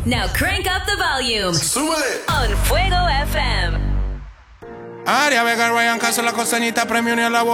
Now crank up the volume. Súbele. On Fuego FM. Aria Vega, Ryan Castro, la costeñita, premio ni a la voz.